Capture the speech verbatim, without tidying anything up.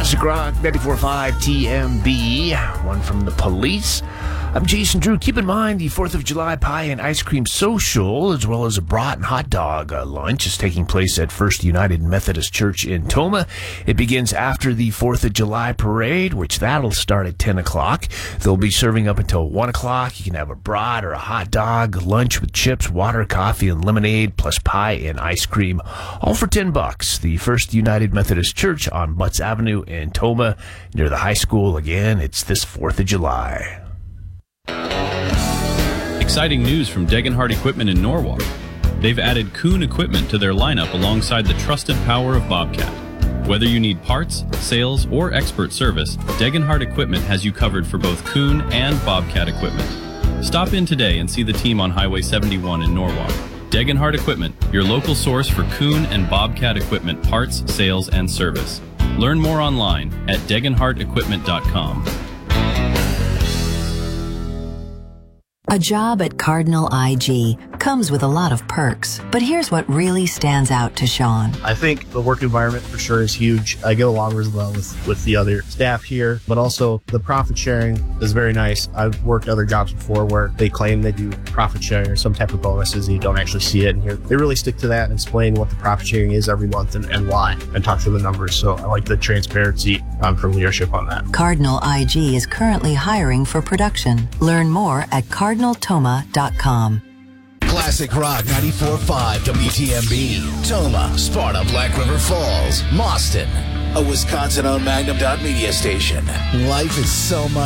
Classic Rock, ninety-four point five T M B, one from the Police. I'm Jason Drew. Keep in mind the fourth of July Pie and Ice Cream Social, as well as a brat and hot dog uh, lunch, is taking place at First United Methodist Church in Tomah. It begins after the fourth of July parade, which that'll start at ten o'clock. They'll be serving up until one o'clock. You can have a brat or a hot dog, lunch with chips, water, coffee, and lemonade, plus pie and ice cream, all for ten bucks. The First United Methodist Church on Butts Avenue in Tomah, near the high school. Again, it's this fourth of July. Exciting news from Degenhardt Equipment in Norwalk. They've added Kuhn equipment to their lineup alongside the trusted power of Bobcat. Whether you need parts, sales, or expert service, Degenhardt Equipment has you covered for both Kuhn and Bobcat equipment. Stop in today and see the team on Highway seventy-one in Norwalk. Degenhardt Equipment, your local source for Kuhn and Bobcat equipment parts, sales, and service. Learn more online at degenhardt equipment dot com. A job at Cardinal I G comes with a lot of perks, but here's what really stands out to Sean. I think the work environment for sure is huge. I get along really well with, with the other staff here, but also the profit sharing is very nice. I've worked other jobs before where they claim they do profit sharing or some type of bonuses and you don't actually see it. And here they really stick to that and explain what the profit sharing is every month and, and why, and talk through the numbers. So I like the transparency um, from leadership on that. Cardinal I G is currently hiring for production. Learn more at cardinal toma dot com. Classic Rock ninety-four point five W T M B, Tomah, Sparta, Black River Falls, Mauston, a Wisconsin-owned Magnum dot media station. Life is so much